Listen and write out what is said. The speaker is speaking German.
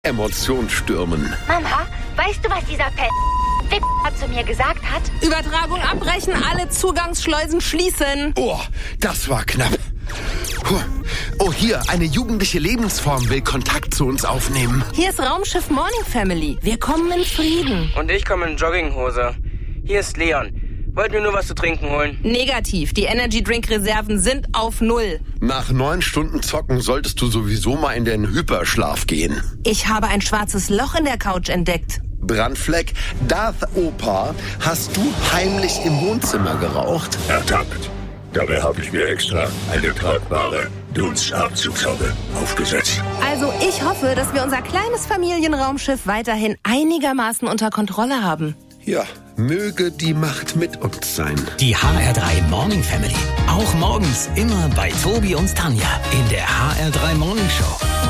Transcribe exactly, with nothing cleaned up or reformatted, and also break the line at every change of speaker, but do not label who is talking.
Emotion stürmen.
Mama, weißt du, was dieser P... zu mir gesagt hat?
Übertragung abbrechen, alle Zugangsschleusen schließen.
Oh, das war knapp. Puh. Oh, hier, eine jugendliche Lebensform will Kontakt zu uns aufnehmen.
Hier ist Raumschiff Morning Family. Wir kommen in Frieden.
Und ich komme in Jogginghose. Hier ist Leon. Wollt mir nur was zu trinken holen?
Negativ. Die Energy Drink Reserven sind auf Null.
Nach neun Stunden Zocken solltest du sowieso mal in den Hyperschlaf gehen.
Ich habe ein schwarzes Loch in der Couch entdeckt.
Brandfleck, Darth Opa, hast du heimlich im Wohnzimmer geraucht?
Ertappt. Dabei habe ich mir extra eine tragbare Dunstabzugshaube aufgesetzt.
Also ich hoffe, dass wir unser kleines Familienraumschiff weiterhin einigermaßen unter Kontrolle haben.
Ja, möge die Macht mit uns sein.
Die H R drei Morning Family. Auch morgens immer bei Tobi und Tanja in der H R drei Morning Show.